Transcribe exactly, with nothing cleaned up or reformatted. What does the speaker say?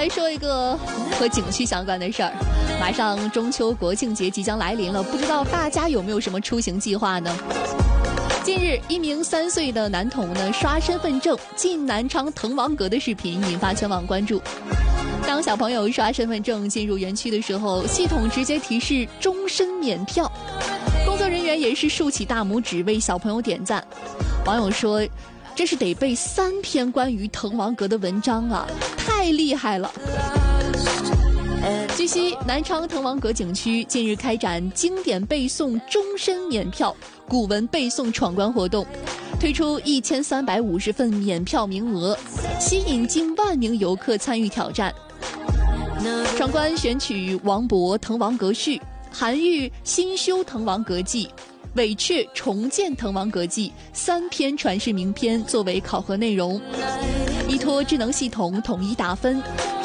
来说一个和景区相关的事儿。马上中秋国庆节即将来临了，不知道大家有没有什么出行计划呢？近日，一名三岁的男童呢刷身份证进南昌滕王阁的视频引发全网关注。当小朋友刷身份证进入园区的时候，系统直接提示终身免票，工作人员也是竖起大拇指为小朋友点赞。网友说，这是得背三篇关于滕王阁的文章啊，太厉害了。据悉，南昌滕王阁景区近日开展经典背诵终身免票、古文背诵闯关活动，推出一千三百五十份免票名额，吸引近万名游客参与挑战。闯关选取王勃《滕王阁序》、韩愈《新修滕王阁记》、韦阙《重建滕王阁记》三篇传世名篇作为考核内容，依托智能系统统一打分。